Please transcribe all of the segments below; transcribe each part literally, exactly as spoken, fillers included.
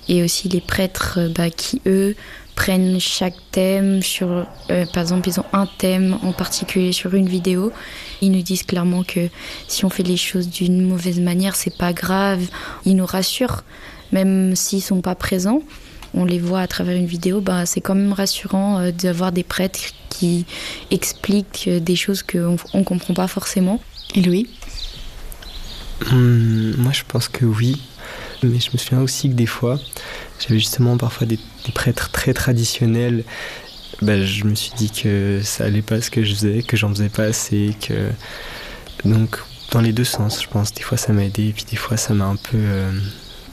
Et aussi les prêtres bah, qui, eux, prennent chaque thème sur... Euh, par exemple, ils ont un thème en particulier sur une vidéo. Ils nous disent clairement que si on fait les choses d'une mauvaise manière, c'est pas grave. Ils nous rassurent, même s'ils sont pas présents. On les voit à travers une vidéo, bah, c'est quand même rassurant euh, d'avoir des prêtres qui expliquent des choses qu'on ne comprend pas forcément. Et Louis ? hum, Moi, je pense que oui. Mais je me souviens aussi que des fois, j'avais justement parfois des, des prêtres très traditionnels. Ben, je me suis dit que ça allait pas ce que je faisais, que j'en faisais pas assez. Que... Donc, dans les deux sens, je pense. Des fois, ça m'a aidé, et puis des fois, ça m'a un peu... Euh... Découragé ?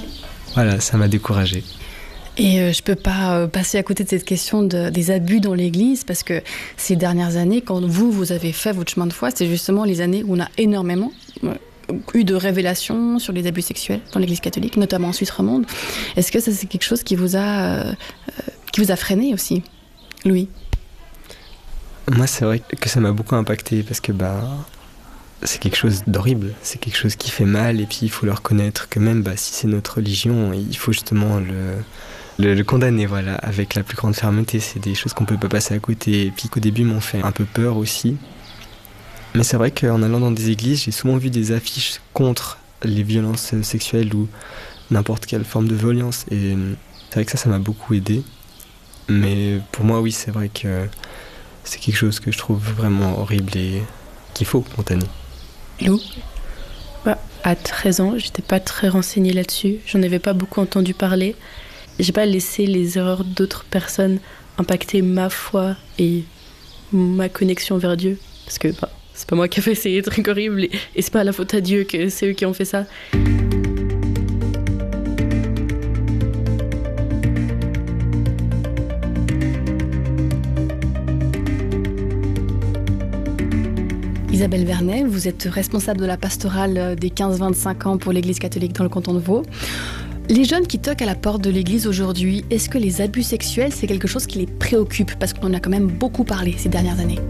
Voilà, ça m'a découragé. Et euh, je ne peux pas euh, passer à côté de cette question de, des abus dans l'Église, parce que ces dernières années, quand vous, vous avez fait votre chemin de foi, c'est justement les années où on a énormément... Euh, eu de révélations sur les abus sexuels dans l'Église catholique, notamment en Suisse romande. Est-ce que ça, c'est quelque chose qui vous a, euh, qui vous a freiné aussi, Louis ? Moi, c'est vrai que ça m'a beaucoup impacté parce que bah, c'est quelque chose d'horrible, c'est quelque chose qui fait mal, et puis il faut le reconnaître que même bah, si c'est notre religion, il faut justement le, le, le condamner voilà, avec la plus grande fermeté. C'est des choses qu'on ne peut pas passer à côté, et puis qu'au début m'ont fait un peu peur aussi. Mais c'est vrai qu'en allant dans des églises, j'ai souvent vu des affiches contre les violences sexuelles ou n'importe quelle forme de violence. Et c'est vrai que ça, ça m'a beaucoup aidé. Mais pour moi, oui, c'est vrai que c'est quelque chose que je trouve vraiment horrible et qu'il faut condamner. Lou ? Bah, à treize ans, j'étais pas très renseignée là-dessus. J'en avais pas beaucoup entendu parler. J'ai pas laissé les erreurs d'autres personnes impacter ma foi et ma connexion vers Dieu. Parce que... Bah, c'est pas moi qui ai fait ces trucs horribles et, et c'est pas la faute à Dieu que c'est eux qui ont fait ça. Isabelle Vernet, vous êtes responsable de la pastorale des quinze vingt-cinq ans pour l'Église catholique dans le canton de Vaud. Les jeunes qui toquent à la porte de l'Église aujourd'hui, est-ce que les abus sexuels, c'est quelque chose qui les préoccupe ? Parce qu'on en a quand même beaucoup parlé ces dernières années.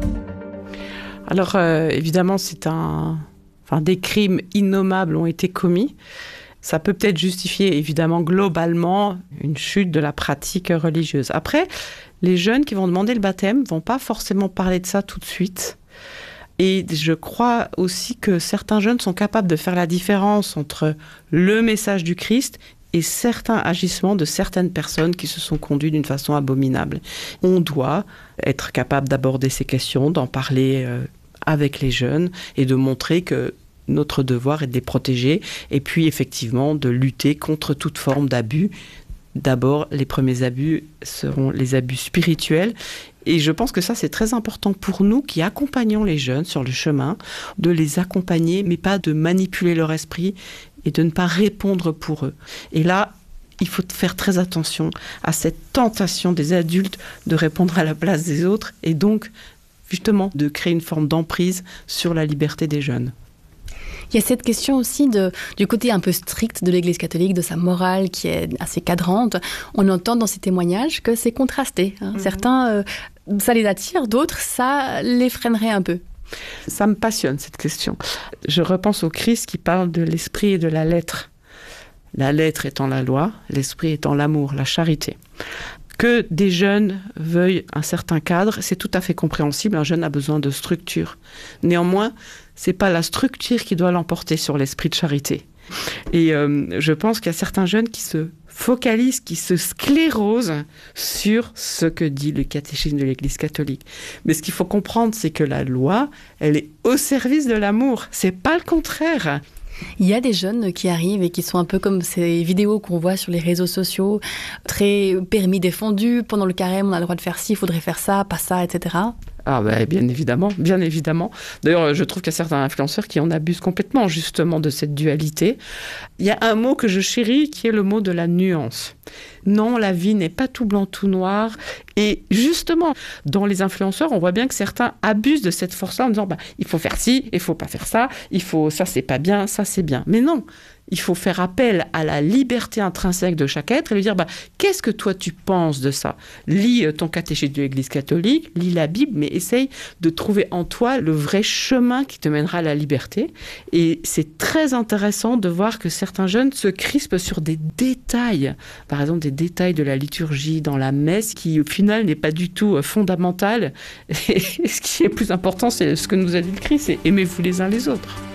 Alors, euh, évidemment, c'est un... Enfin, des crimes innommables ont été commis. Ça peut peut-être justifier, évidemment, globalement, une chute de la pratique religieuse. Après, les jeunes qui vont demander le baptême ne vont pas forcément parler de ça tout de suite. Et je crois aussi que certains jeunes sont capables de faire la différence entre le message du Christ et certains agissements de certaines personnes qui se sont conduites d'une façon abominable. On doit être capable d'aborder ces questions, d'en parler euh, avec les jeunes et de montrer que notre devoir est de les protéger et puis effectivement de lutter contre toute forme d'abus. D'abord, les premiers abus seront les abus spirituels. Et je pense que ça, c'est très important pour nous qui accompagnons les jeunes sur le chemin, de les accompagner, mais pas de manipuler leur esprit et de ne pas répondre pour eux. Et là, il faut faire très attention à cette tentation des adultes de répondre à la place des autres et donc, justement, de créer une forme d'emprise sur la liberté des jeunes. Il y a cette question aussi de, du côté un peu strict de l'Église catholique, de sa morale qui est assez cadrante. On entend dans ces témoignages que c'est contrasté. Hein. Mmh. Certains, euh, ça les attire, d'autres, ça les freinerait un peu. Ça me passionne, cette question. Je repense au Christ qui parle de l'esprit et de la lettre. La lettre étant la loi, l'esprit étant l'amour, la charité. Que des jeunes veuillent un certain cadre, c'est tout à fait compréhensible. Un jeune a besoin de structure. Néanmoins, c'est pas la structure qui doit l'emporter sur l'esprit de charité. Et euh, je pense qu'il y a certains jeunes qui se focalisent, qui se sclérosent sur ce que dit le catéchisme de l'Église catholique. Mais ce qu'il faut comprendre, c'est que la loi, elle est au service de l'amour. C'est pas le contraire. Il y a des jeunes qui arrivent et qui sont un peu comme ces vidéos qu'on voit sur les réseaux sociaux, très permis défendu, pendant le carême, on a le droit de faire ci, il faudrait faire ça, pas ça, et cetera. Ah ben, bien évidemment, bien évidemment. D'ailleurs, je trouve qu'il y a certains influenceurs qui en abusent complètement, justement, de cette dualité. Il y a un mot que je chéris, qui est le mot de la nuance. Non, la vie n'est pas tout blanc, tout noir. Et justement, dans les influenceurs, on voit bien que certains abusent de cette force-là en disant bah, « il faut faire ci, il ne faut pas faire ça, il faut ça, c'est pas bien, ça, c'est bien ». Mais non, il faut faire appel à la liberté intrinsèque de chaque être et lui dire bah, qu'est-ce que toi tu penses de ça ? Lis ton catéchisme de l'Église catholique, lis la Bible, mais essaye de trouver en toi le vrai chemin qui te mènera à la liberté. Et c'est très intéressant de voir que certains jeunes se crispent sur des détails, par exemple des détails de la liturgie dans la messe qui au final n'est pas du tout fondamental. Et ce qui est plus important, c'est ce que nous a dit le Christ, c'est aimez-vous les uns les autres.